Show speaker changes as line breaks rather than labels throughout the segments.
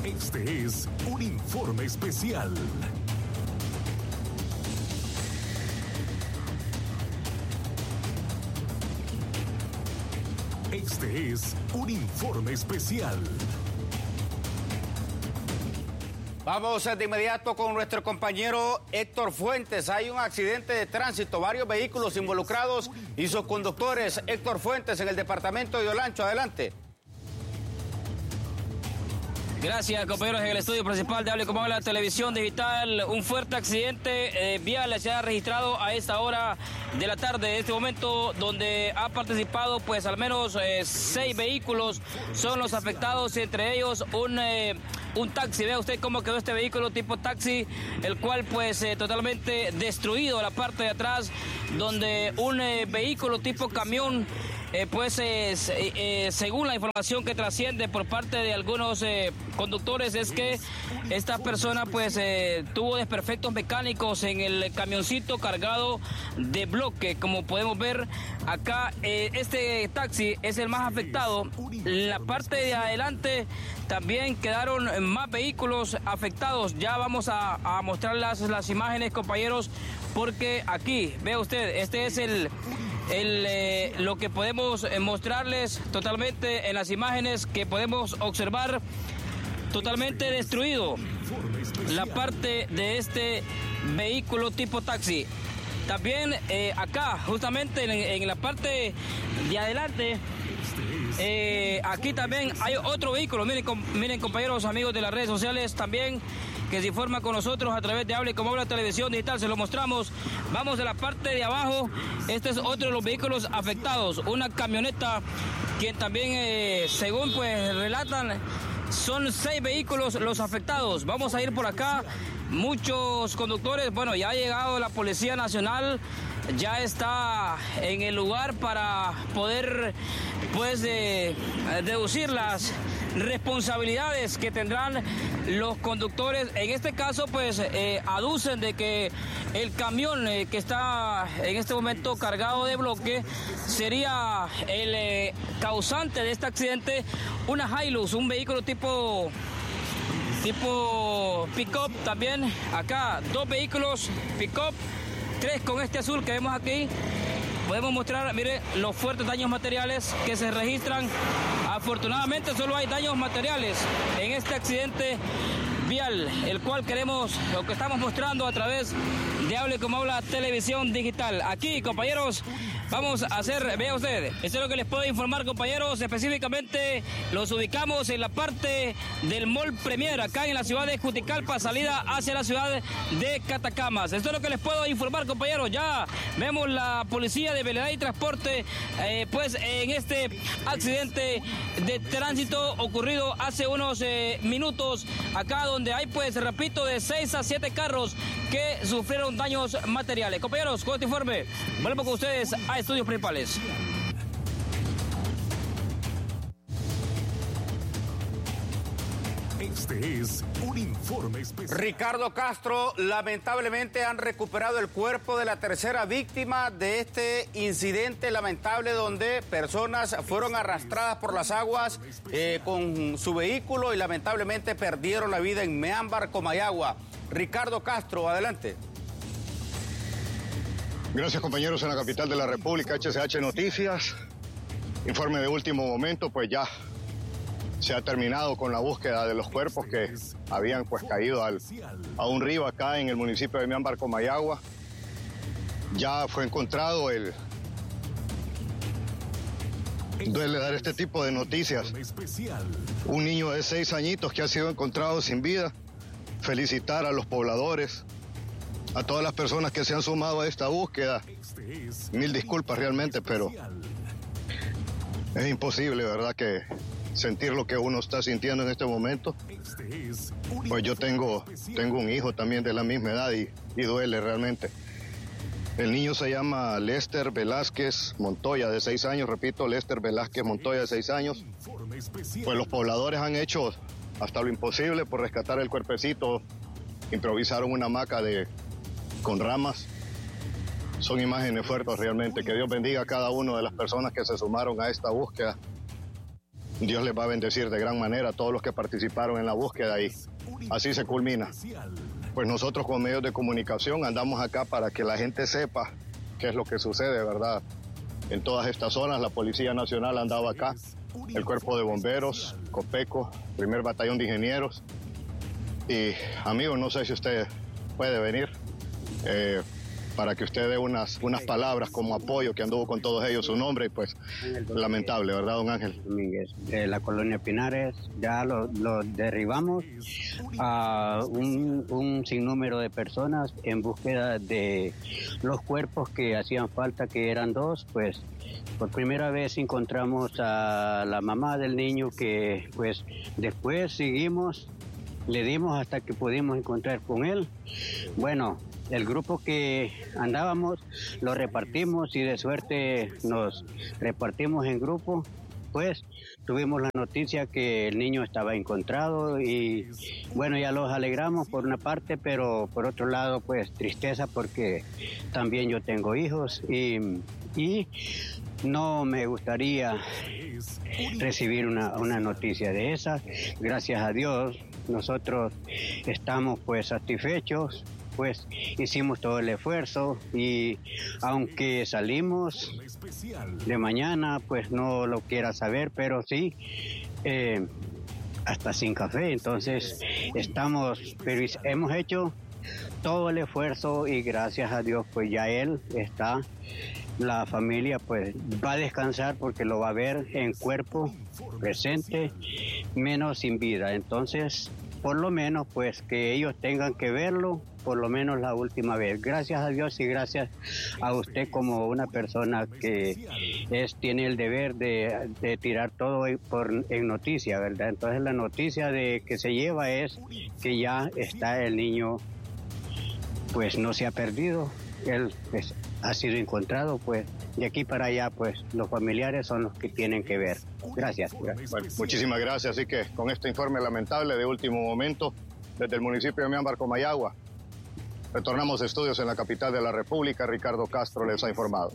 Este es un informe especial. Este es un informe especial.
Vamos de inmediato con nuestro compañero Héctor Fuentes. Hay un accidente de tránsito, varios vehículos involucrados y sus conductores. Héctor Fuentes en el departamento de Olancho, adelante.
Gracias, compañeros, en el estudio principal de Hable Como Habla Televisión Digital. Un fuerte accidente vial se ha registrado a esta hora de la tarde, en este momento, donde ha participado pues al menos 6 vehículos son los afectados, entre ellos un taxi. Vea usted cómo quedó este vehículo tipo taxi, el cual pues totalmente destruido la parte de atrás, donde un vehículo tipo camión según la información que trasciende por parte de algunos conductores, es que esta persona pues tuvo desperfectos mecánicos en el camioncito cargado de bloque. Como podemos ver acá, este taxi es el más afectado. La parte de adelante también quedaron más vehículos afectados. Ya vamos a mostrar las imágenes, compañeros, porque aquí, vea usted, este es lo que podemos mostrarles totalmente en las imágenes que podemos observar. Totalmente destruido la parte de este vehículo tipo taxi. También acá, justamente en la parte de adelante, aquí también hay otro vehículo. Miren, compañeros, amigos de las redes sociales también, que se informa con nosotros a través de Hable Como Habla Televisión Digital, se lo mostramos. Vamos a la parte de abajo. Este es otro de los vehículos afectados, una camioneta, quien también, según pues relatan, son 6 vehículos los afectados. Vamos a ir por acá. Muchos conductores, bueno, ya ha llegado la Policía Nacional, ya está en el lugar para poder pues deducir las responsabilidades que tendrán los conductores. En este caso pues aducen de que el camión que está en este momento cargado de bloque sería el causante de este accidente. Una Hilux, un vehículo tipo pick-up también. Acá 2 vehículos pick-up, 3 con este azul que vemos aquí. Podemos mostrar, mire, los fuertes daños materiales que se registran. Afortunadamente solo hay daños materiales en este accidente vial, el cual lo que estamos mostrando a través de Hable Como Habla Televisión Digital. Aquí, compañeros, vamos a hacer, vea usted, esto es lo que les puedo informar, compañeros. Específicamente los ubicamos en la parte del Mall Premier, acá en la ciudad de Juticalpa, salida hacia la ciudad de Catacamas. Esto es lo que les puedo informar, compañeros. Ya vemos la policía de Vialidad y Transporte pues en este accidente de tránsito ocurrido hace unos minutos, acá donde hay, pues repito, de 6 a 7 carros que sufrieron daños materiales. Compañeros, con este informe volvemos con ustedes a estudios principales.
Este es un informe especial.
Ricardo Castro, lamentablemente han recuperado el cuerpo de la tercera víctima de este incidente lamentable, donde personas fueron arrastradas por las aguas con su vehículo y lamentablemente perdieron la vida en Meámbar, Comayagua. Ricardo Castro, adelante.
Gracias, compañeros. En la capital de la República, HCH Noticias. Informe de último momento, pues ya se ha terminado con la búsqueda de los cuerpos que habían pues caído a un río acá en el municipio de Meámbar, Comayagua. Ya fue encontrado Duele dar este tipo de noticias. Un niño de 6 añitos que ha sido encontrado sin vida. Felicitar a los pobladores, a todas las personas que se han sumado a esta búsqueda. Mil disculpas realmente, pero es imposible, ¿verdad?, que sentir lo que uno está sintiendo en este momento. Pues yo tengo un hijo también de la misma edad y duele realmente. El niño se llama Lester Velázquez Montoya, de 6 años, repito, Lester Velázquez Montoya, de 6 años. Pues los pobladores han hecho hasta lo imposible por rescatar el cuerpecito. Improvisaron una hamaca con ramas. Son imágenes fuertes realmente. Que Dios bendiga a cada una de las personas que se sumaron a esta búsqueda. Dios les va a bendecir de gran manera a todos los que participaron en la búsqueda y así se culmina. Pues nosotros como medios de comunicación andamos acá para que la gente sepa qué es lo que sucede, ¿verdad? En todas estas zonas, la Policía Nacional andaba acá, el Cuerpo de Bomberos, Copeco, Primer Batallón de Ingenieros. Y amigos, no sé si usted puede venir para que usted dé unas palabras como apoyo, que anduvo con todos ellos, su nombre, y pues lamentable, ¿verdad, don Ángel?
Domínguez, la colonia Pinares, ya lo derribamos a un sinnúmero de personas en búsqueda de los cuerpos que hacían falta, que eran 2, pues por primera vez encontramos a la mamá del niño, que pues después seguimos, le dimos hasta que pudimos encontrar con él. Bueno, el grupo que andábamos lo repartimos y de suerte nos repartimos en grupo, pues tuvimos la noticia que el niño estaba encontrado y bueno, ya los alegramos por una parte, pero por otro lado pues tristeza porque también yo tengo hijos y no me gustaría recibir una noticia de esa. Gracias a Dios nosotros estamos pues satisfechos, pues hicimos todo el esfuerzo y aunque salimos de mañana, pues no lo quiera saber, pero sí, hasta sin café. Entonces pero hemos hecho todo el esfuerzo y gracias a Dios pues ya él está, la familia pues va a descansar porque lo va a ver en cuerpo presente, menos sin vida. Entonces, por lo menos pues que ellos tengan que verlo por lo menos la última vez. Gracias a Dios y gracias a usted como una persona que tiene el deber de tirar todo en noticia, ¿verdad? Entonces la noticia de que se lleva es que ya está el niño, pues no se ha perdido, él pues, ha sido encontrado, pues de aquí para allá pues los familiares son los que tienen que ver. Gracias.
Bueno, muchísimas gracias. Así que con este informe lamentable de último momento desde el municipio de Miámbar, Comayagua, retornamos a estudios en la capital de la República. Ricardo Castro les ha informado.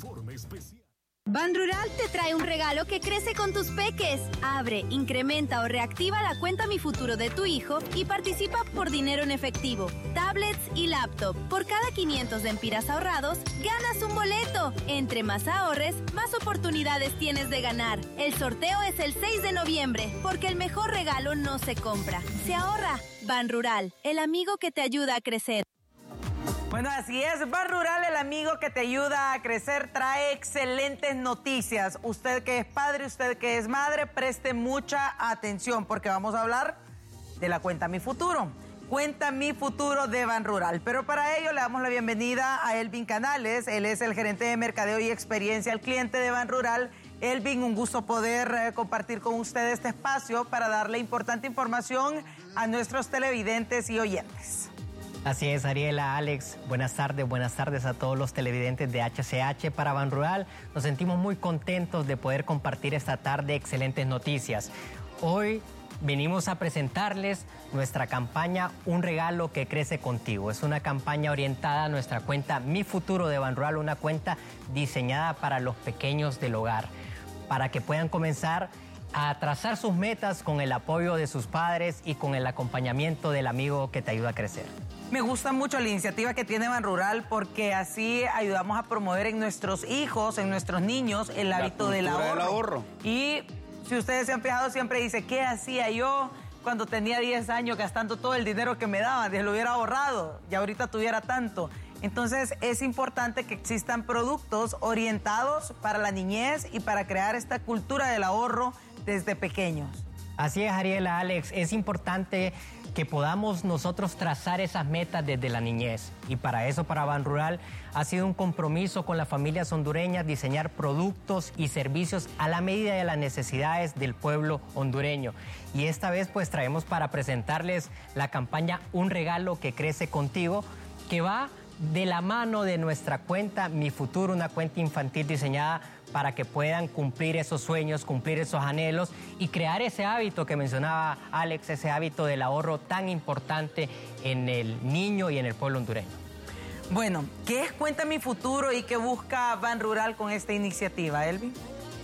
Banrural te trae un regalo que crece con tus peques. Abre, incrementa o reactiva la cuenta Mi Futuro de tu hijo y participa por dinero en efectivo, tablets y laptop. Por cada 500 lempiras ahorrados, ganas un boleto. Entre más ahorres, más oportunidades tienes de ganar. El sorteo es el 6 de noviembre, porque el mejor regalo no se compra, se ahorra. Banrural, el amigo que te ayuda a crecer.
Bueno, así es, Banrural, el amigo que te ayuda a crecer, trae excelentes noticias. Usted que es padre, usted que es madre, preste mucha atención porque vamos a hablar de la cuenta Mi Futuro. Cuenta Mi Futuro de Banrural. Pero para ello le damos la bienvenida a Elvin Canales. Él es el gerente de mercadeo y experiencia al cliente de Banrural. Elvin, un gusto poder compartir con usted este espacio para darle importante información a nuestros televidentes y oyentes.
Así es, Ariela, Alex, buenas tardes a todos los televidentes de HCH para Banrural. Nos sentimos muy contentos de poder compartir esta tarde excelentes noticias. Hoy venimos a presentarles nuestra campaña Un Regalo que Crece Contigo. Es una campaña orientada a nuestra cuenta Mi Futuro de Banrural, una cuenta diseñada para los pequeños del hogar, para que puedan comenzar a trazar sus metas con el apoyo de sus padres y con el acompañamiento del amigo que te ayuda a crecer.
Me gusta mucho la iniciativa que tiene Banrural porque así ayudamos a promover en nuestros hijos, en nuestros niños, el hábito del ahorro. Y si ustedes se han fijado, siempre dice, ¿qué hacía yo cuando tenía 10 años gastando todo el dinero que me daban? Si lo hubiera ahorrado, ya ahorita tuviera tanto. Entonces es importante que existan productos orientados para la niñez y para crear esta cultura del ahorro desde pequeños.
Así es, Ariela, Alex, es importante que podamos nosotros trazar esas metas desde la niñez. Y para eso, para Banrural, ha sido un compromiso con las familias hondureñas diseñar productos y servicios a la medida de las necesidades del pueblo hondureño. Y esta vez pues traemos para presentarles la campaña Un Regalo que Crece Contigo, que va de la mano de nuestra cuenta Mi Futuro, una cuenta infantil diseñada para que puedan cumplir esos sueños, cumplir esos anhelos y crear ese hábito que mencionaba Alex, ese hábito del ahorro tan importante en el niño y en el pueblo hondureño.
Bueno, ¿qué es Cuenta Mi Futuro y qué busca Banrural con esta iniciativa, Elvin?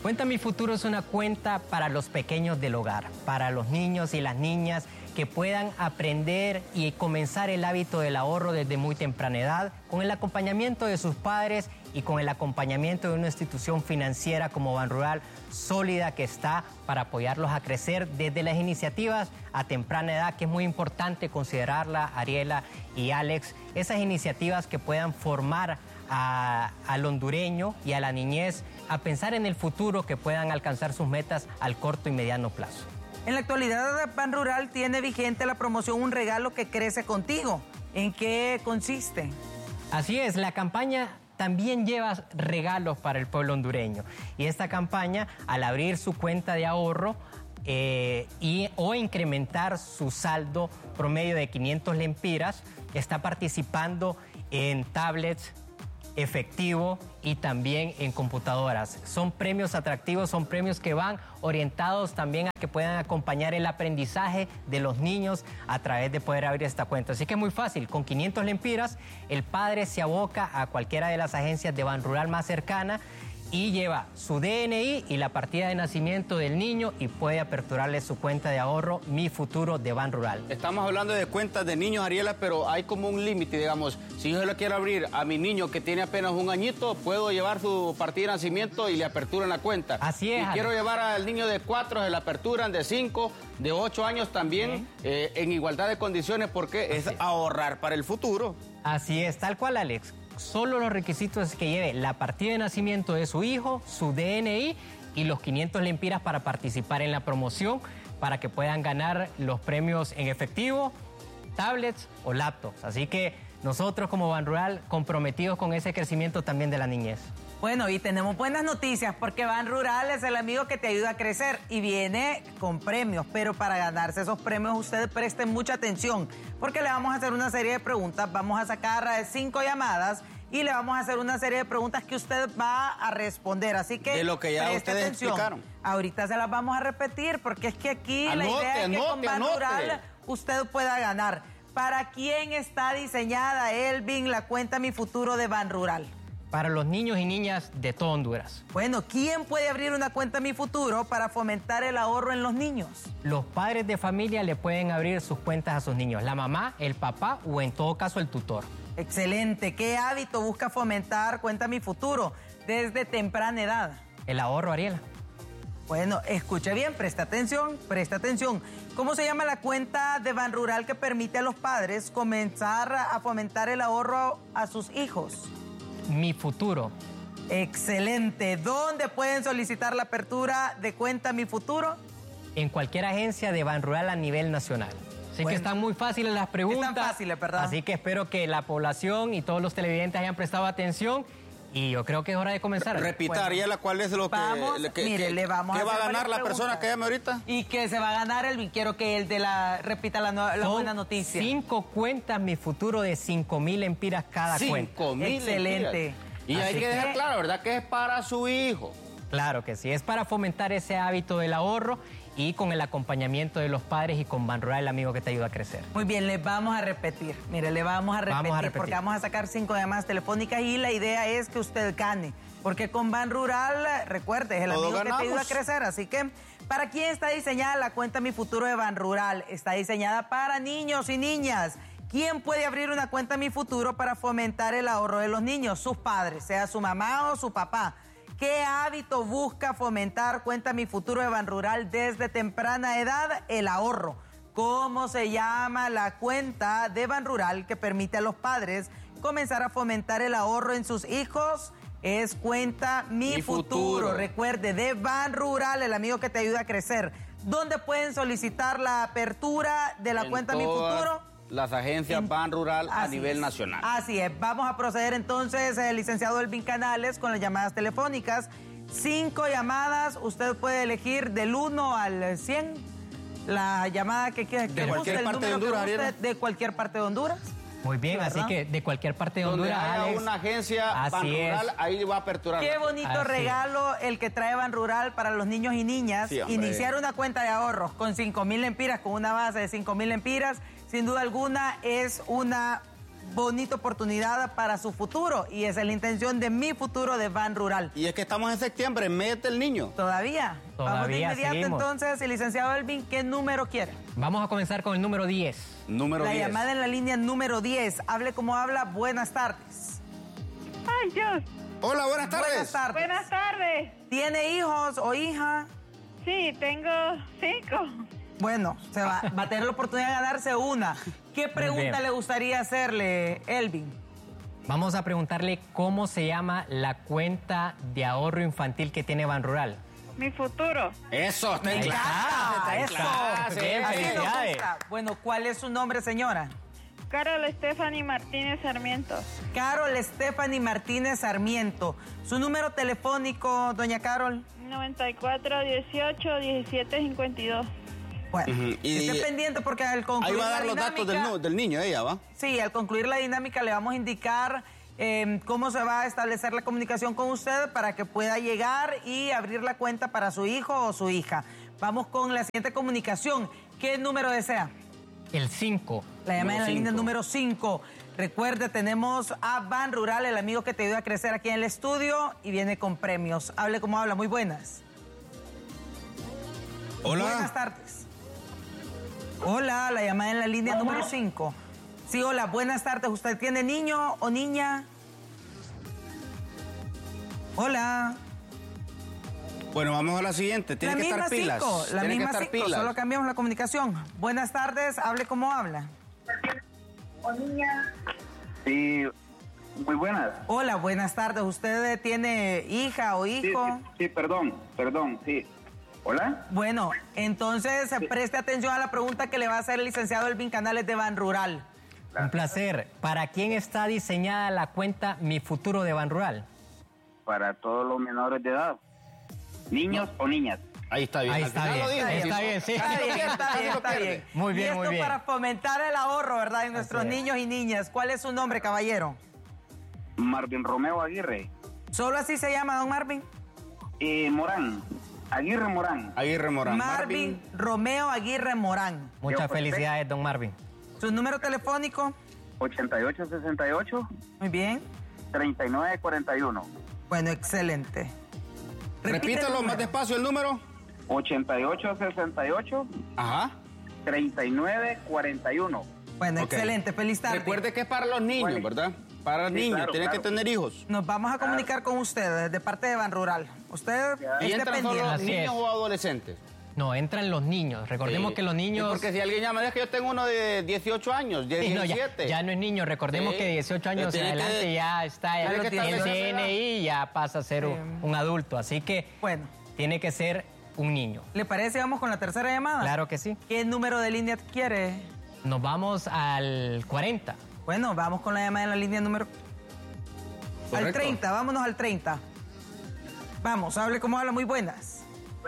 Cuenta Mi Futuro es una cuenta para los pequeños del hogar, para los niños y las niñas que puedan aprender y comenzar el hábito del ahorro desde muy temprana edad, con el acompañamiento de sus padres y con el acompañamiento de una institución financiera como Banrural, sólida, que está para apoyarlos a crecer desde las iniciativas a temprana edad, que es muy importante considerarla, Ariela y Alex, esas iniciativas que puedan formar al hondureño y a la niñez a pensar en el futuro, que puedan alcanzar sus metas al corto y mediano plazo.
En la actualidad, Banrural tiene vigente la promoción Un Regalo que Crece Contigo. ¿En qué consiste?
Así es, la campaña también lleva regalos para el pueblo hondureño. Y esta campaña, al abrir su cuenta de ahorro o incrementar su saldo promedio de 500 lempiras, está participando en tablets, efectivo y también en computadoras. Son premios atractivos, son premios que van orientados también a que puedan acompañar el aprendizaje de los niños a través de poder abrir esta cuenta. Así que es muy fácil, con 500 lempiras el padre se aboca a cualquiera de las agencias de Banrural más cercana y lleva su DNI y la partida de nacimiento del niño y puede aperturarle su cuenta de ahorro Mi Futuro de Banrural.
Estamos hablando de cuentas de niños, Ariela, pero hay como un límite, digamos. Si yo le quiero abrir a mi niño que tiene apenas un añito, puedo llevar su partida de nacimiento y le aperturan la cuenta.
Así es.
Si quiero llevar al niño de 4, se la aperturan, de 5, de 8 años también, en igualdad de condiciones, porque es ahorrar para el futuro.
Así es, tal cual, Alex. Solo los requisitos es que lleve la partida de nacimiento de su hijo, su DNI y los 500 lempiras para participar en la promoción, para que puedan ganar los premios en efectivo, tablets o laptops. Así que nosotros como Banrural comprometidos con ese crecimiento también de la niñez.
Bueno, y tenemos buenas noticias porque Banrural es el amigo que te ayuda a crecer y viene con premios, pero para ganarse esos premios ustedes presten mucha atención porque le vamos a hacer una serie de preguntas, vamos a sacar 5 llamadas y le vamos a hacer una serie de preguntas que usted va a responder, así que
de lo que ya
preste
ustedes
atención.
explicaron.
Ahorita se las vamos a repetir porque es que aquí la idea es que con
Banrural
usted pueda ganar. ¿Para quién está diseñada, Elvin, la cuenta Mi Futuro de Banrural?
Para los niños y niñas de todo Honduras.
Bueno, ¿quién puede abrir una cuenta Mi Futuro para fomentar el ahorro en los niños?
Los padres de familia le pueden abrir sus cuentas a sus niños, la mamá, el papá o en todo caso el tutor.
Excelente. ¿Qué hábito busca fomentar Cuenta Mi Futuro desde temprana edad?
El ahorro, Ariela.
Bueno, escuche bien, presta atención, presta atención. ¿Cómo se llama la cuenta de Banrural que permite a los padres comenzar a fomentar el ahorro a sus hijos?
Mi Futuro.
Excelente. ¿Dónde pueden solicitar la apertura de Cuenta Mi Futuro?
En cualquier agencia de Banrural a nivel nacional. Así que están muy fáciles las preguntas.
Están fáciles, ¿verdad?
Así que espero que la población y todos los televidentes hayan prestado atención y yo creo que es hora de comenzar.
Repita, Ariela, ¿cuál es lo
vamos,
que
mire, le vamos
¿qué
a
va a
hacer
ganar la
varias
persona
preguntas.
que llame ahorita?
Y que se va a ganar Elvin. Quiero que el de repita la buena noticia.
5 cuentas Mi Futuro de 5,000 lempiras cada cuenta.
5,000
Excelente.
lempiras. Y hay
Así
que dejar
que-
claro, ¿verdad? Que es para su hijo.
Claro que sí, es para fomentar ese hábito del ahorro y con el acompañamiento de los padres y con Banrural, el amigo que te ayuda a crecer.
Muy bien, le vamos a repetir. Mire, le vamos a repetir porque vamos a sacar 5 llamadas telefónicas y la idea es que usted gane. Porque con Banrural, recuerde, es el
Todos
amigo que te
ganamos.
ayuda a crecer. Así que, ¿para quién está diseñada la cuenta Mi Futuro de Banrural? Está diseñada para niños y niñas. ¿Quién puede abrir una cuenta Mi Futuro para fomentar el ahorro de los niños? Sus padres, sea su mamá o su papá. ¿Qué hábito busca fomentar Cuenta Mi Futuro de Banrural desde temprana edad? El ahorro. ¿Cómo se llama la cuenta de Banrural que permite a los padres comenzar a fomentar el ahorro en sus hijos? Es Cuenta Mi Futuro. Recuerde, de Banrural, el amigo que te ayuda a crecer. ¿Dónde pueden solicitar la apertura de la cuenta Mi Futuro?
Las agencias Banrural a nivel nacional.
Así es. Vamos a proceder entonces, licenciado Elvin Canales, con las llamadas telefónicas. 5 llamadas. Usted puede elegir del 1 al 100 la llamada que quiera.
De cualquier parte de Honduras, Ariela.
De cualquier parte de Honduras.
Muy bien,
¿verdad?
así que de cualquier parte de
Donde
Honduras,
haya
Alex.
una agencia
Así
Banrural,
es.
ahí va a aperturar.
Qué bonito
Así.
regalo el que trae Banrural para los niños y niñas.
Sí, hombre.
Iniciar una cuenta de ahorros con 5,000 lempiras, con una base de 5,000 lempiras, sin duda alguna es una bonita oportunidad para su futuro. Y esa es la intención de Mi Futuro de Ban Rural.
Y es que estamos en septiembre, mes del niño.
¿Todavía? Vamos de inmediato
seguimos.
entonces, el licenciado Elvin, ¿qué número quiere?
Vamos a comenzar con el número 10.
Número
La
10.
llamada en la línea número 10. Hable como habla. Buenas tardes.
Ay, Dios.
Hola, buenas tardes.
Buenas tardes.
Buenas tardes.
¿Tiene hijos o hija?
Sí, tengo 5.
Bueno, va a tener la oportunidad de ganarse una. ¿Qué pregunta
bien.
le gustaría hacerle, Elvin?
Vamos a preguntarle cómo se llama la cuenta de ahorro infantil que tiene Banrural.
Mi futuro.
Eso, está en
Ahí
clase.
está,
está en
eso.
clase.
Bien,
Así nos
felicidades.
gusta. Bueno, ¿cuál es su nombre, señora?
Carol Stephanie Martínez Sarmiento.
Carol Stephanie Martínez Sarmiento. ¿Su número telefónico, doña Carol?
94 18 17 52.
Bueno,
Ujú, y-
esté pendiente porque al concluir
Ahí va a dar
la
los datos
dinámica-
del niño, ella, ¿va?
Sí, al concluir la dinámica le vamos a indicar cómo se va a establecer la comunicación con usted para que pueda llegar y abrir la cuenta para su hijo o su hija. Vamos con la siguiente comunicación. ¿Qué número desea?
El 5.
La llamada en la
Número
línea
5.
número 5. Recuerde, tenemos a Ban Rural, el amigo que te ayuda a crecer aquí en el estudio y viene con premios. Hable como habla. Muy buenas.
Hola.
Buenas tardes. Hola, la llamada en la línea número 5. Sí, hola, buenas tardes. ¿Usted tiene niño o niña? Hola.
Bueno, vamos a la siguiente. Tiene
La
que
misma
estar pilas.
5, la
Tiene que
misma
estar
5,
pilas.
solo cambiamos la comunicación. Buenas tardes, hable como habla.
Sí, muy buenas.
Hola, buenas tardes. ¿Usted tiene hija o hijo?
Sí, perdón, sí. ¿Hola?
Bueno, entonces preste atención a la pregunta que le va a hacer el licenciado Elvin Canales de Ban Rural.
Un placer. ¿Para quién está diseñada la cuenta Mi Futuro de Banrural?
Para todos los menores de edad. ¿Niños o niñas?
Ahí está bien.
Ahí
Al
está
final
bien,
lo dijo.
está bien, sí.
Está bien, está bien, está
pierde.
bien.
Muy bien,
y esto
muy bien.
para fomentar el ahorro, ¿verdad? En nuestros
Así es.
niños y niñas. ¿Cuál es su nombre, caballero?
Marvin Romeo Aguirre.
¿Solo así se llama, don Marvin?
Morán. Aguirre Morán.
Aguirre Morán.
Marvin Romeo Aguirre Morán.
Muchas
Yo, pues,
felicidades, don Marvin.
¿Su número telefónico?
8868
Muy bien.
3941.
Bueno, excelente. Repite el
Repítalo
número.
más despacio el número.
8868
Ajá.
3941.
Bueno,
Ok.
excelente. Feliz tarde.
Recuerde que es para los niños,
Vale.
¿verdad? Para los
Sí,
niños.
claro,
Tienen
claro.
que tener hijos.
Nos vamos a comunicar con usted de parte de Ban Rural. Usted
¿Y
esté
entran solo
pendiente.
Así
niños
es.
o adolescentes?
No, entran los niños. Recordemos
Sí.
que los niños...
Sí, porque si alguien llama, es que yo tengo uno de 18 años, de
Sí, no,
17.
ya no es niño. Recordemos
Sí.
que de 18 años en
Tiene que-
adelante ya está
tiene
el
que estar menor de edad.
CNI y ya pasa a ser
Sí.
un adulto. Así que
Bueno,
tiene que ser un niño.
¿le parece? Vamos con la tercera llamada.
Claro que sí.
¿Qué número de línea quiere?
Nos vamos al 40.
Bueno, vamos con la llamada en la línea número... Al
Correcto.
30, vámonos al 30. Vamos, hable como habla. Muy buenas.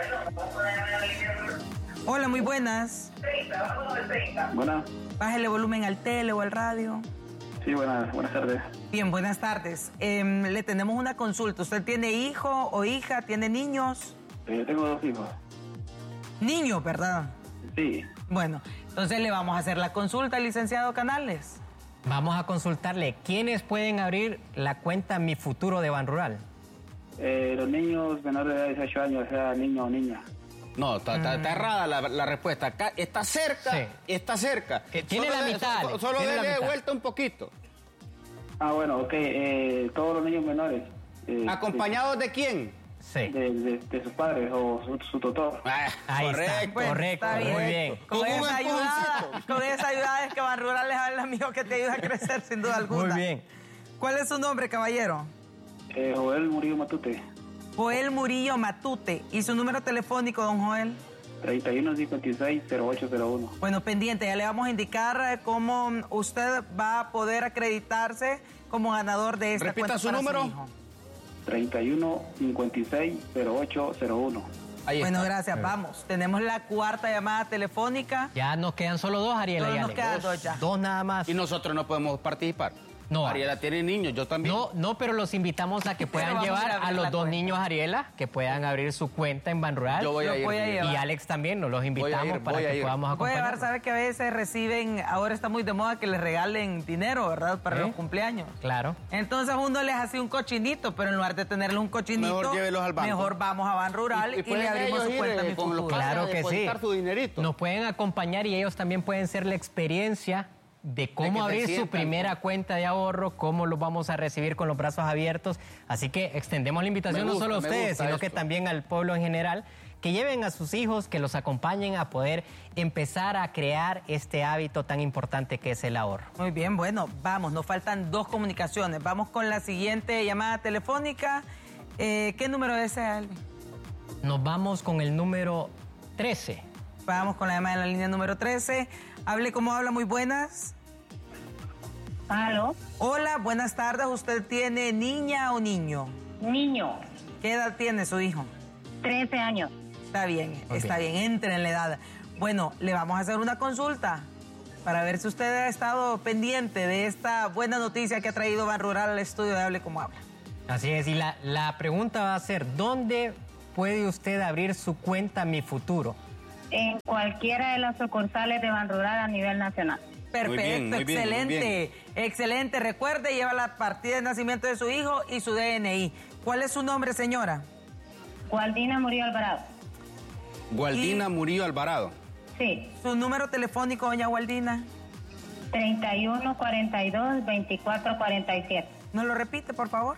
Hola, muy buenas.
Buenas.
Bájele volumen al tele o al radio.
Sí, buenas tardes.
Bien, buenas tardes. Le tenemos una consulta. ¿Usted tiene hijo o hija? ¿Tiene niños?
Yo tengo 2 hijos.
Niños, ¿verdad?
Sí.
Bueno, entonces le vamos a hacer la consulta al licenciado Canales.
Vamos a consultarle quiénes pueden abrir la cuenta Mi Futuro de Banrural.
Los niños menores de 18 años, sea niño o niña.
No, está errada la respuesta. Acá está cerca,
Sí.
está cerca.
Tiene la mitad, Alex,
Solo
tiene la
dele
mitad.
vuelta un poquito.
Ah, bueno, ok. Todos los niños menores.
¿Acompañados de quién?
Sí.
De sus padres o su tutor.
Ahí está.
Bueno,
Correcto,
está
muy bien.
Con
Con un
esa ayuda,
empujoncito.
con esa ayuda es que Ban Rural es el amigo que te ayuda a crecer sin duda alguna.
Muy bien.
¿Cuál es su nombre, caballero?
Joel Murillo Matute.
Joel Murillo Matute. ¿Y su número telefónico, don Joel?
3156-0801.
Bueno, pendiente, ya le vamos a indicar cómo usted va a poder acreditarse como ganador de esta
Repita
cuenta
su
para
número.
hijo.
3156-0801.
Ahí
Bueno,
está.
gracias. Vamos. Tenemos la cuarta llamada telefónica.
Ya nos quedan solo 2, Ariela
Solo
y
nos
Alex.
quedan 2 ya.
2 nada más.
Y nosotros no podemos participar.
No.
Ariela tiene niños, yo también.
No, pero los invitamos a que puedan llevar a los dos niños Ariela, que puedan abrir su cuenta en Banrural.
Yo voy a ir.
Y Alex también, nos los invitamos para que podamos
Voy a
acompañar.
llevar, ¿sabe que a veces reciben, ahora está muy de moda que les regalen dinero, ¿verdad? Para los cumpleaños.
Claro.
Entonces uno les hace un cochinito, pero en lugar de tenerle un cochinito,
mejor llévelos al banco.
Mejor vamos a Banrural y le abrimos su cuenta Mi Futuro.
Claro que sí.
Su dinerito.
Nos pueden acompañar y ellos también pueden ser la experiencia de cómo abrir su primera cuenta de ahorro, cómo los vamos a recibir con los brazos abiertos. Así que extendemos la invitación no solo a ustedes, sino que también al pueblo en general, que lleven a sus hijos, que los acompañen a poder empezar a crear este hábito tan importante que es el ahorro.
Muy bien, bueno, vamos, nos faltan 2 comunicaciones. Vamos con la siguiente llamada telefónica. ¿Qué número desea, Alvin?
Nos vamos con el número 13.
Vamos con la llamada en la línea número 13. Hable como habla, muy buenas.
¿Aló?
Hola, buenas tardes. ¿Usted tiene niña o niño?
Niño.
¿Qué edad tiene su hijo?
13 años.
Está bien, entre en la edad. Bueno, le vamos a hacer una consulta para ver si usted ha estado pendiente de esta buena noticia que ha traído Banrural al estudio de Hable como habla.
Así es, y la pregunta va a ser, ¿dónde puede usted abrir su cuenta Mi Futuro?
En cualquiera de las sucursales de Banrural a nivel nacional.
Perfecto, excelente, excelente. Recuerde, lleva la partida de nacimiento de su hijo y su DNI. ¿Cuál es su nombre, señora?
Gualdina Murillo Alvarado.
Gualdina Murillo Alvarado.
Sí.
¿Su número telefónico, doña Gualdina?
3142-2447.
¿Nos lo repite, por favor?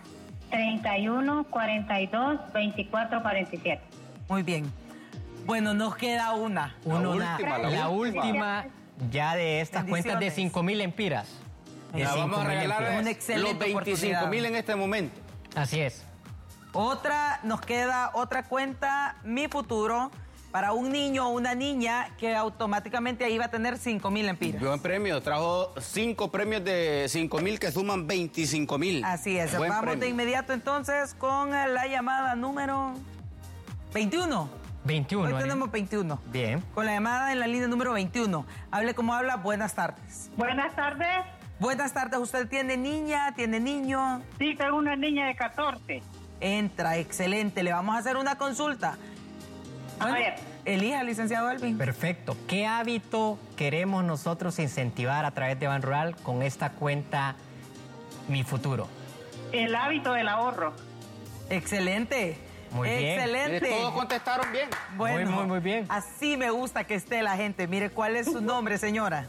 3142-2447.
Muy bien. Bueno, nos queda una.
La última ya de estas cuentas de 5,000 lempiras.
Vamos a regalar
una excelente
los 25,000 en este momento.
Así es.
Nos queda otra cuenta, Mi Futuro, para un niño o una niña que automáticamente ahí va a tener 5,000 lempiras.
Buen premio, trajo 5 premios de 5,000 que suman 25,000.
Así es,
Buen
vamos
premio.
de inmediato entonces con la llamada número 21.
21.
Hoy tenemos 21.
Bien.
Con la llamada en la línea número 21. Hable como habla, buenas tardes.
Buenas tardes.
Buenas tardes, ¿usted tiene niña, tiene niño?
Sí, tengo una niña de 14.
Entra, excelente, le vamos a hacer una consulta. Bueno,
a ver.
Elija, licenciado Alvin.
Perfecto. ¿Qué hábito queremos nosotros incentivar a través de Banrural con esta cuenta Mi Futuro?
El hábito del ahorro.
Excelente.
Muy bien.
Excelente.
Todos contestaron bien.
Bueno,
muy bien.
Así me gusta que esté la gente. Mire, ¿cuál es su nombre, señora?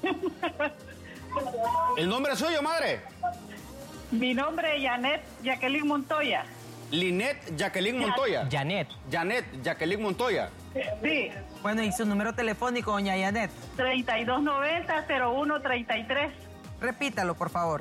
¿El nombre es suyo, madre?
Mi nombre es Janet Jacqueline Montoya.
Linet Jacqueline Montoya.
Janet
Jacqueline Montoya.
Sí.
Bueno, ¿y su número telefónico, doña Janet?
3290-0133.
Repítalo, por favor.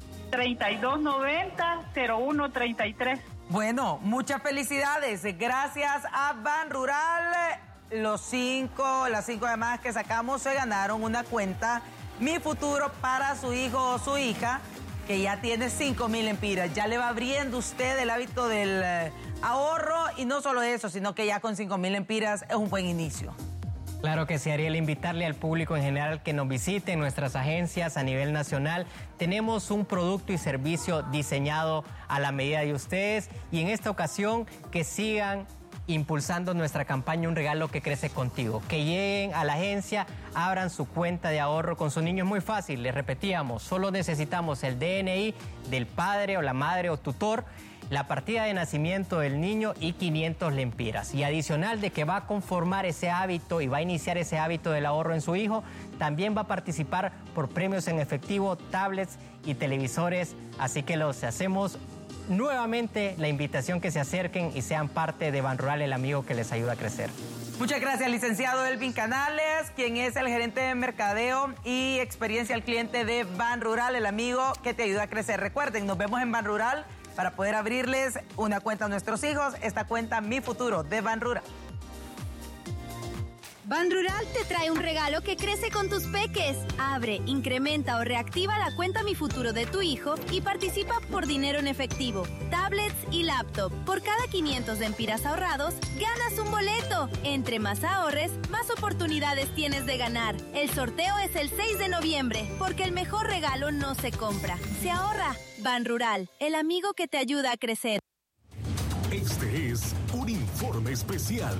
3290-0133.
Bueno, muchas felicidades. Gracias a Banrural, las 5 llamadas que sacamos se ganaron una cuenta Mi Futuro para su hijo o su hija, que ya tiene 5,000 lempiras. Ya le va abriendo usted el hábito del ahorro, y no solo eso, sino que ya con 5,000 lempiras es un buen inicio.
Claro que sí, Ariel, invitarle al público en general que nos visite en nuestras agencias a nivel nacional. Tenemos un producto y servicio diseñado a la medida de ustedes, y en esta ocasión que sigan impulsando nuestra campaña Un Regalo que Crece Contigo. Que lleguen a la agencia, abran su cuenta de ahorro con su niño. Es muy fácil, les repetíamos, solo necesitamos el DNI del padre o la madre o tutor, la partida de nacimiento del niño y 500 lempiras. Y adicional de que va a conformar ese hábito y va a iniciar ese hábito del ahorro en su hijo, también va a participar por premios en efectivo, tablets y televisores. Así que los hacemos nuevamente la invitación que se acerquen y sean parte de Banrural, el amigo que les ayuda a crecer.
Muchas gracias, licenciado Elvin Canales, quien es el gerente de mercadeo y experiencia al cliente de Banrural, el amigo que te ayuda a crecer. Recuerden, nos vemos en Banrural para poder abrirles una cuenta a nuestros hijos, esta cuenta Mi Futuro de Banrural.
Banrural te trae un regalo que crece con tus peques. Abre, incrementa o reactiva la cuenta Mi Futuro de tu hijo y participa por dinero en efectivo, tablets y laptop. Por cada 500 de empiras ahorrados, ganas un boleto. Entre más ahorres, más oportunidades tienes de ganar. El sorteo es el 6 de noviembre, porque el mejor regalo no se compra, se ahorra. Banrural, el amigo que te ayuda a crecer.
Este es un informe especial.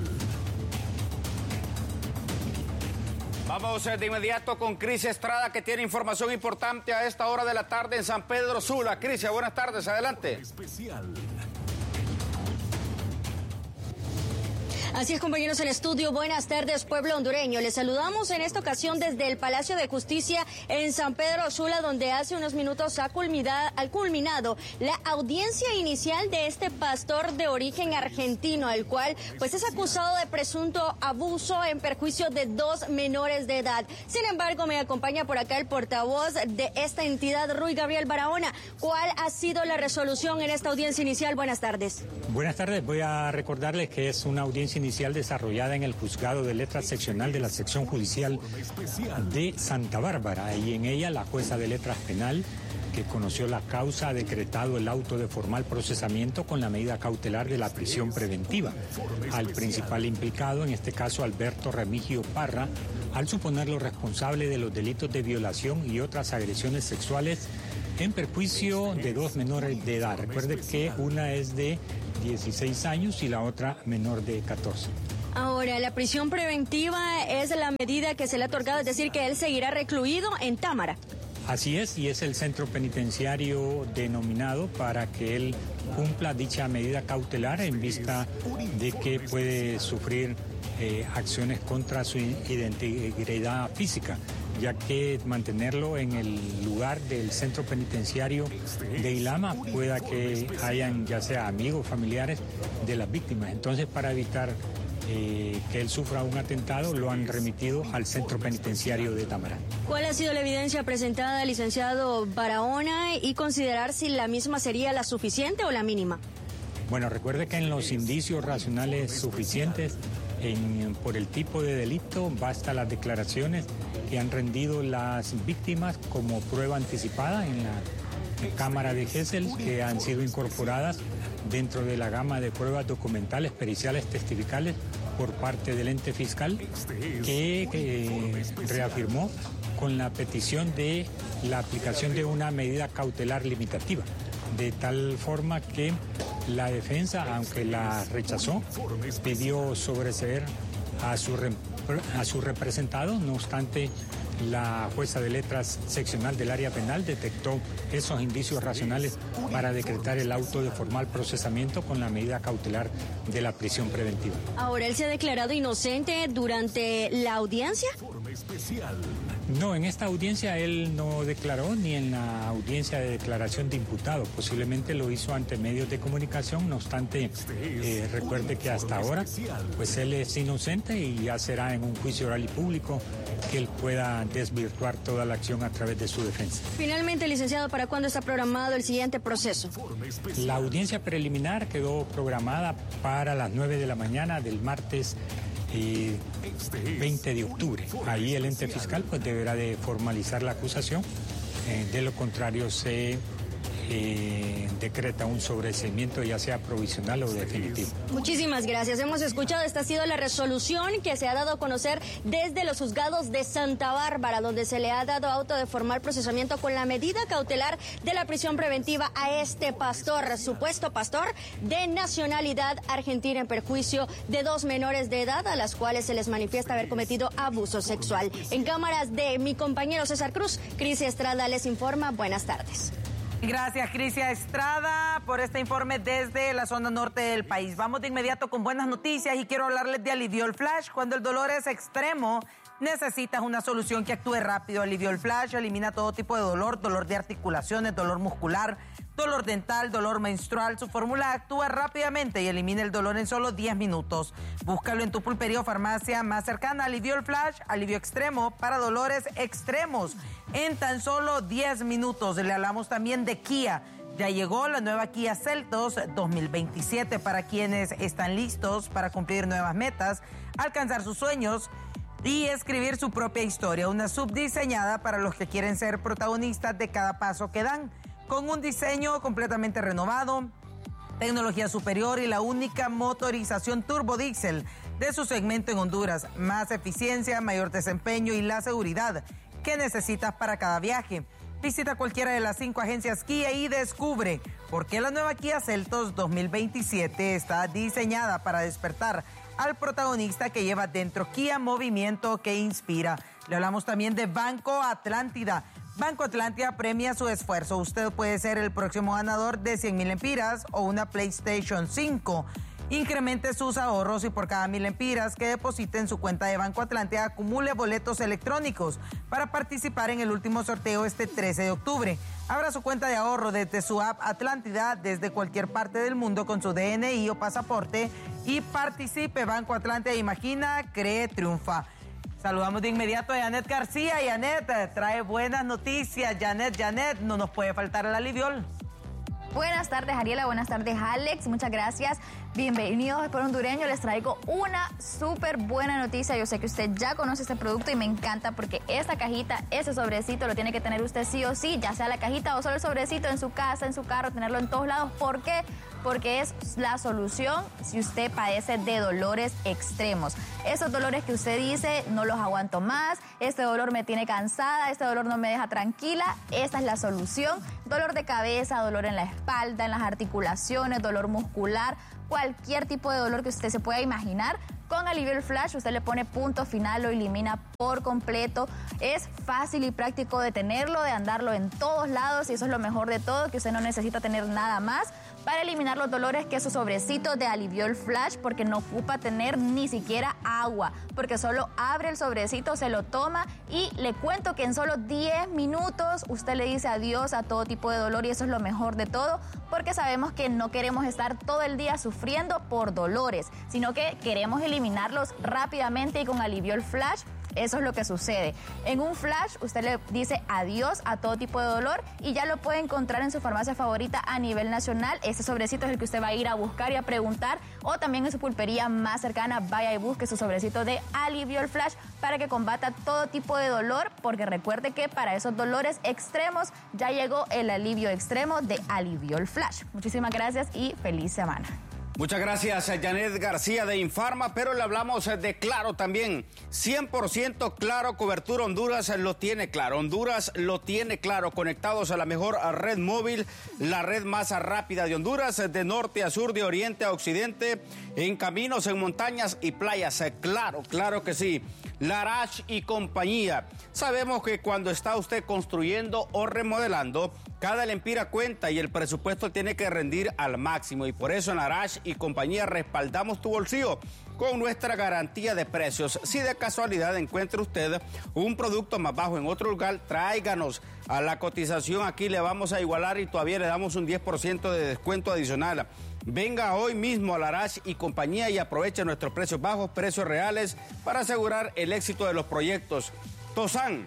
Vamos de inmediato con Crisia Estrada, que tiene información importante a esta hora de la tarde en San Pedro Sula. Crisia, buenas tardes, adelante.
Especial.
Así es, compañeros en estudio, buenas tardes, pueblo hondureño. Les saludamos en esta ocasión desde el Palacio de Justicia en San Pedro Sula, donde hace unos minutos ha culminado la audiencia inicial de este pastor de origen argentino, el cual pues es acusado de presunto abuso en perjuicio de 2 menores de edad. Sin embargo, me acompaña por acá el portavoz de esta entidad, Ruy Gabriel Barahona. ¿Cuál ha sido la resolución en esta audiencia inicial? Buenas tardes.
Buenas tardes, voy a recordarles que es una audiencia inicial desarrollada en el Juzgado de Letras Seccional de la Sección Judicial de Santa Bárbara, y en ella la jueza de Letras Penal, que conoció la causa, ha decretado el auto de formal procesamiento con la medida cautelar de la prisión preventiva al principal implicado, en este caso Alberto Remigio Parra, al suponerlo responsable de los delitos de violación y otras agresiones sexuales en perjuicio de 2 menores de edad. Recuerde que una es de 16 años y la otra menor de 14.
Ahora, la prisión preventiva es la medida que se le ha otorgado, es decir, que él seguirá recluido en Támara.
Así es, y es el centro penitenciario denominado para que él cumpla dicha medida cautelar en vista de que puede sufrir acciones contra su integridad física, ya que mantenerlo en el lugar del centro penitenciario de Ilama pueda que hayan ya sea amigos, familiares de las víctimas. Entonces, para evitar que él sufra un atentado, lo han remitido al centro penitenciario de Támara.
¿Cuál ha sido la evidencia presentada, licenciado Barahona, y considerar si la misma sería la suficiente o la mínima?
Bueno, recuerde que en los indicios racionales suficientes por el tipo de delito basta las declaraciones que han rendido las víctimas como prueba anticipada en la Cámara de Gesell, que han sido incorporadas dentro de la gama de pruebas documentales, periciales, testificales por parte del ente fiscal, que reafirmó con la petición de la aplicación de una medida cautelar limitativa, de tal forma que la defensa, aunque la rechazó, pidió sobreseer a su representado. No obstante, la jueza de letras seccional del área penal detectó esos indicios racionales para decretar el auto de formal procesamiento con la medida cautelar de la prisión preventiva.
Ahora, ¿él se ha declarado inocente durante la audiencia?
No, en esta audiencia él no declaró, ni en la audiencia de declaración de imputado. Posiblemente lo hizo ante medios de comunicación. No obstante, recuerde que hasta ahora pues él es inocente, y ya será en un juicio oral y público que él pueda desvirtuar toda la acción a través de su defensa.
Finalmente, licenciado, ¿para cuándo está programado el siguiente proceso?
La audiencia preliminar quedó programada para las 9 de la mañana del martes 20 de octubre. Ahí el ente fiscal pues deberá de formalizar la acusación, de lo contrario se decreta un sobreseimiento, ya sea provisional o definitivo.
Muchísimas gracias. Hemos escuchado, esta ha sido la resolución que se ha dado a conocer desde los juzgados de Santa Bárbara, donde se le ha dado auto de formal procesamiento con la medida cautelar de la prisión preventiva a este pastor, supuesto pastor de nacionalidad argentina, en perjuicio de 2 menores de edad a las cuales se les manifiesta haber cometido abuso sexual. En cámaras de mi compañero César Cruz, Crisia Estrada les informa. Buenas tardes.
Gracias, Crisia Estrada, por este informe desde la zona norte del país. Vamos de inmediato con buenas noticias y quiero hablarles de Aliviol Flash. Cuando el dolor es extremo, necesitas una solución que actúe rápido. Aliviol Flash elimina todo tipo de dolor, dolor de articulaciones, dolor muscular, dolor dental, dolor menstrual. Su fórmula actúa rápidamente y elimina el dolor en solo 10 minutos. Búscalo en tu pulpería o farmacia más cercana. Aliviol Flash, alivio extremo para dolores extremos en tan solo 10 minutos. Le hablamos también de Kia. Ya llegó la nueva Kia Seltos 2027 para quienes están listos para cumplir nuevas metas, alcanzar sus sueños. y escribir su propia historia, una subdiseñada para los que quieren ser protagonistas de cada paso que dan, con un diseño completamente renovado, tecnología superior y la única motorización turbodiesel de su segmento en Honduras, más eficiencia, mayor desempeño y la seguridad que necesitas para cada viaje. Visita cualquiera de las 5 agencias Kia y descubre por qué la nueva Kia Seltos 2027 está diseñada para despertar al protagonista que lleva dentro. Kia, movimiento que inspira. Le hablamos también de Banco Atlántida. Banco Atlántida premia su esfuerzo. Usted puede ser el próximo ganador de 100,000 lempiras o una PlayStation 5. Incremente sus ahorros y por cada 1,000 lempiras que deposite en su cuenta de Banco Atlántida, acumule boletos electrónicos para participar en el último sorteo este 13 de octubre. Abra su cuenta de ahorro desde su app Atlántida desde cualquier parte del mundo con su DNI o pasaporte y participe. Banco Atlántida, imagina, cree, triunfa. Saludamos de inmediato a Janet García. Janet, trae buenas noticias. Janet, no nos puede faltar el aliviol.
Buenas tardes, Ariela. Buenas tardes, Alex. Muchas gracias. Bienvenidos a Pueblo Hondureño. Les traigo una súper buena noticia. Yo sé que usted ya conoce este producto y me encanta porque esta cajita, ese sobrecito lo tiene que tener usted sí o sí, ya sea la cajita o solo el sobrecito en su casa, en su carro, tenerlo en todos lados. ¿Por qué? Porque es la solución si usted padece de dolores extremos. Esos dolores que usted dice, no los aguanto más, este dolor me tiene cansada, este dolor no me deja tranquila, esta es la solución. Dolor de cabeza, dolor en la espalda, en las articulaciones, dolor muscular, cualquier tipo de dolor que usted se pueda imaginar. Con Aliviol Flash usted le pone punto final, lo elimina por completo. Es fácil y práctico de tenerlo, de andarlo en todos lados y eso es lo mejor de todo, que usted no necesita tener nada más para eliminar los dolores que su sobrecito de Aliviol Flash, porque no ocupa tener ni siquiera agua, porque solo abre el sobrecito, se lo toma y le cuento que en solo 10 minutos usted le dice adiós a todo tipo de dolor y eso es lo mejor de todo, porque sabemos que no queremos estar todo el día sufriendo por dolores, sino que queremos eliminarlos rápidamente y con Aliviol Flash eso es lo que sucede. En un flash usted le dice adiós a todo tipo de dolor y ya lo puede encontrar en su farmacia favorita a nivel nacional. Ese sobrecito es el que usted va a ir a buscar y a preguntar, o también en su pulpería más cercana vaya y busque su sobrecito de Aliviol Flash para que combata todo tipo de dolor, porque recuerde que para esos dolores extremos ya llegó el alivio extremo de Aliviol Flash. Muchísimas gracias y feliz semana.
Muchas gracias a Janet García de Infarma, pero le hablamos de Claro también. 100% Claro, cobertura Honduras lo tiene claro. Honduras lo tiene claro, conectados a la mejor red móvil, la red más rápida de Honduras, de norte a sur, de oriente a occidente, en caminos, en montañas y playas. Claro, claro que sí. Larache y compañía. Sabemos que cuando está usted construyendo o remodelando, cada lempira cuenta y el presupuesto tiene que rendir al máximo. Y por eso en Larache y compañía respaldamos tu bolsillo con nuestra garantía de precios. Si de casualidad encuentra usted un producto más bajo en otro lugar, tráiganos a la cotización. Aquí le vamos a igualar y todavía le damos un 10% de descuento adicional. Venga hoy mismo a Larache y compañía y aproveche nuestros precios bajos, precios reales para asegurar el éxito de los proyectos. Tosan.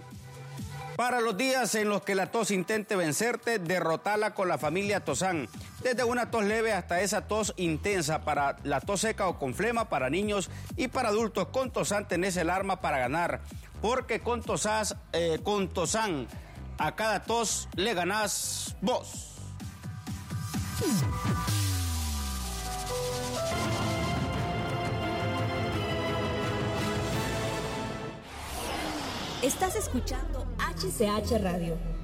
Para los días en los que la tos intente vencerte, derrotala con la familia Tosan. Desde una tos leve hasta esa tos intensa, para la tos seca o con flema, para niños y para adultos, con Tosan tenés el arma para ganar. Porque con Tosan, a cada tos le ganás vos.
Estás escuchando HCH Radio.